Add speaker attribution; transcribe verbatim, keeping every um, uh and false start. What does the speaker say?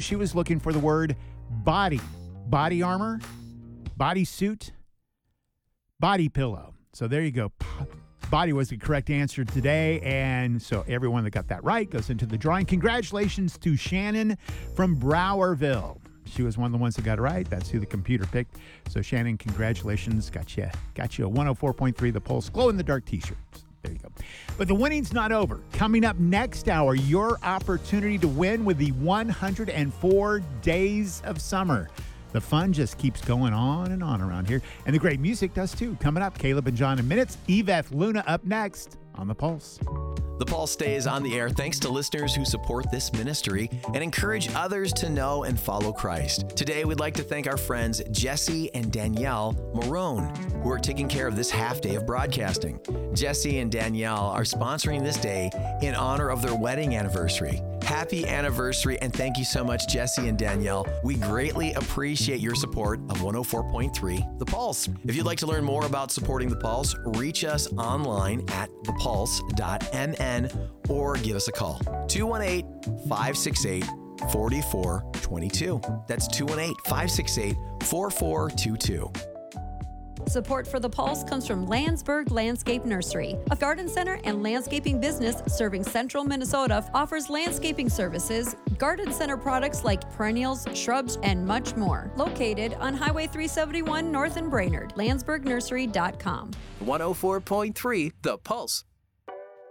Speaker 1: she was looking for the word body. Body armor, body suit, body pillow. So there you go. Body was the correct answer today. And so everyone that got that right goes into the drawing. Congratulations to Shannon from Browerville. She was one of the ones that got it right. That's who the computer picked. So Shannon, congratulations. Got you, got you a one oh four point three The Pulse glow-in-the-dark t-shirt. There you go. But the winning's not over. Coming up next hour, your opportunity to win with the one hundred four Days of Summer. The fun just keeps going on and on around here. And the great music does too. Coming up, Caleb and John in minutes. Yvette Luna up next on The Pulse.
Speaker 2: The Pulse stays on the air thanks to listeners who support this ministry and encourage others to know and follow Christ. Today, we'd like to thank our friends Jesse and Danielle Marone, who are taking care of this half day of broadcasting. Jesse and Danielle are sponsoring this day in honor of their wedding anniversary. Happy anniversary, and thank you so much, Jesse and Danielle. We greatly appreciate your support of one oh four point three The Pulse. If you'd like to learn more about supporting The Pulse, reach us online at the pulse dot m n or give us a call, two one eight, five six eight, four four two two. That's two one eight, five six eight, four four two two.
Speaker 3: Support for The Pulse comes from Landsberg Landscape Nursery, a garden center and landscaping business serving central Minnesota. Offers landscaping services, garden center products like perennials, shrubs, and much more. Located on Highway three seventy-one North in Brainerd, landsberg nursery dot com.
Speaker 2: one oh four point three The Pulse.